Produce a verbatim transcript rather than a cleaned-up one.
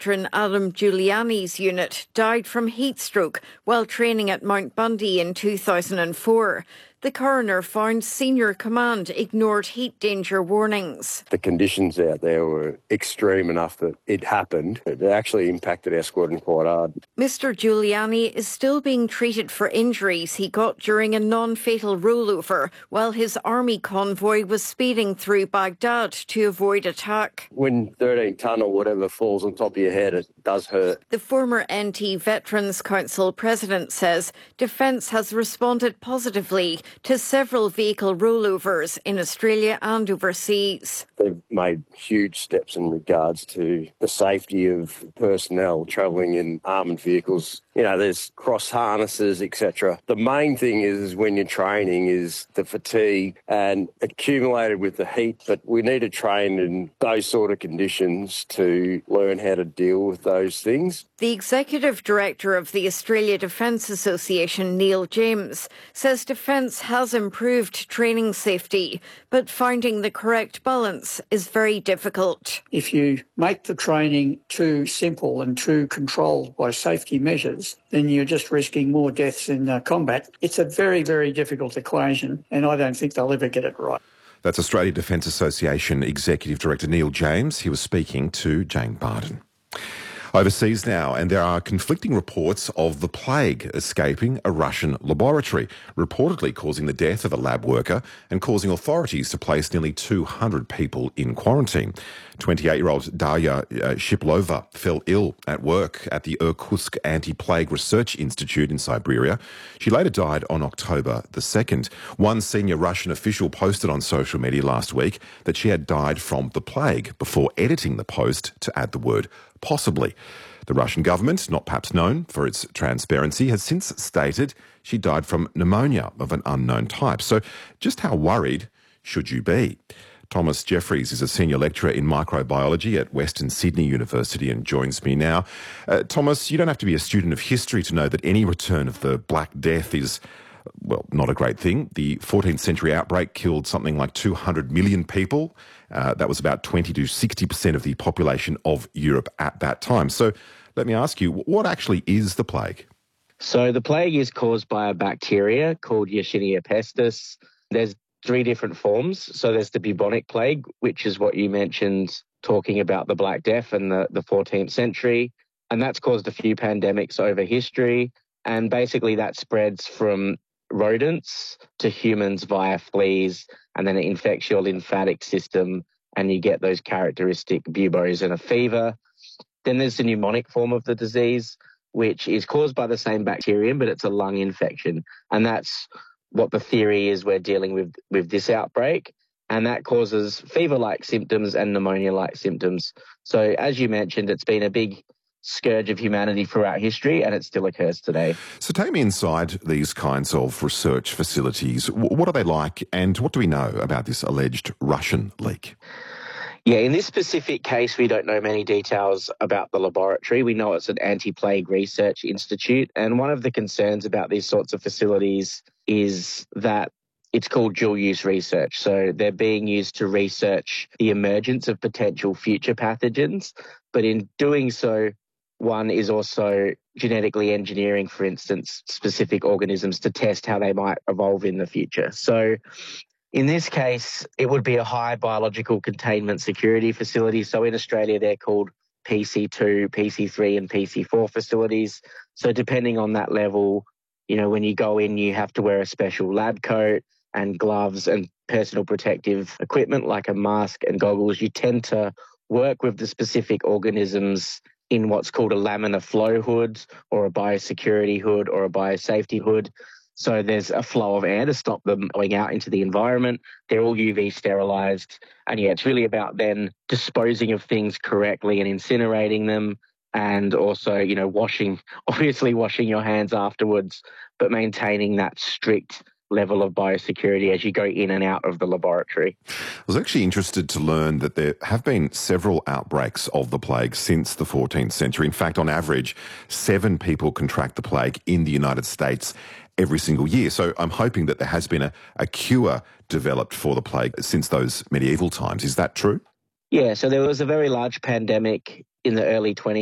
veteran Adam Giuliani's unit died from heat stroke while training at Mount Bundy in two thousand four. The coroner found senior command ignored heat danger warnings. The conditions out there were extreme enough that it happened. It actually impacted our squadron quite hard. Mister Giuliani is still being treated for injuries he got during a non-fatal rollover while his army convoy was speeding through Baghdad to avoid attack. When thirteen tonne or whatever falls on top of your head, it does hurt. The former N T Veterans Council president says Defence has responded positively to several vehicle rollovers in Australia and overseas. They've made huge steps in regards to the safety of personnel travelling in armoured vehicles. You know, there's cross harnesses, et cetera. The main thing is, is when you're training is the fatigue and accumulated with the heat, but we need to train in those sort of conditions to learn how to deal with those things. The Executive Director of the Australia Defence Association, Neil James, says Defence has improved training safety, but finding the correct balance is very difficult. If you make the training too simple and too controlled by safety measures, then you're just risking more deaths in uh, combat. It's a very, very difficult equation, and I don't think they'll ever get it right. That's Australia Defence Association Executive Director Neil James. He was speaking to Jane Barden. Overseas now, and there are conflicting reports of the plague escaping a Russian laboratory, reportedly causing the death of a lab worker and causing authorities to place nearly two hundred people in quarantine. twenty-eight-year-old Darya uh, Shiplova fell ill at work at the Irkutsk Anti-Plague Research Institute in Siberia. She later died on October the second. One senior Russian official posted on social media last week that she had died from the plague before editing the post to add the word possibly. The Russian government, not perhaps known for its transparency, has since stated she died from pneumonia of an unknown type. So just how worried should you be? Thomas Jeffries is a senior lecturer in microbiology at Western Sydney University and joins me now. Uh, Thomas, you don't have to be a student of history to know that any return of the Black Death is, well, not a great thing. The fourteenth century outbreak killed something like two hundred million people. Uh, that was about twenty to sixty percent of the population of Europe at that time. So let me ask you, what actually is the plague? So the plague is caused by a bacteria called Yersinia pestis. There's three different forms. So there's the bubonic plague, which is what you mentioned, talking about the Black Death in the, the fourteenth century. And that's caused a few pandemics over history. And basically that spreads from rodents to humans via fleas, and then it infects your lymphatic system and you get those characteristic buboes and a fever. Then there's the pneumonic form of the disease, which is caused by the same bacterium, but it's a lung infection. And that's what the theory is we're dealing with with this outbreak. And that causes fever-like symptoms and pneumonia-like symptoms. So as you mentioned, it's been a big scourge of humanity throughout history, and it still occurs today. So take me inside these kinds of research facilities. What are they like, and what do we know about this alleged Russian leak? Yeah, in this specific case, we don't know many details about the laboratory. We know it's an anti-plague research institute, and one of the concerns about these sorts of facilities is that it's called dual-use research. So they're being used to research the emergence of potential future pathogens, but in doing so, one is also genetically engineering, for instance, specific organisms to test how they might evolve in the future. So in this case, it would be a high biological containment security facility. So in Australia, they're called P C two, P C three and P C four facilities. So depending on that level, you know, when you go in, you have to wear a special lab coat and gloves and personal protective equipment like a mask and goggles. You tend to work with the specific organisms in what's called a laminar flow hood or a biosecurity hood or a biosafety hood. So there's a flow of air to stop them going out into the environment. They're all U V sterilised. And yeah, it's really about then disposing of things correctly and incinerating them, and also, you know, washing, obviously washing your hands afterwards, but maintaining that strict level of biosecurity as you go in and out of the laboratory. I was actually interested to learn that there have been several outbreaks of the plague since the fourteenth century. In fact, on average, seven people contract the plague in the United States every single year. So I'm hoping that there has been a, a cure developed for the plague since those medieval times. Is that true? Yeah, so there was a very large pandemic in the early twenties.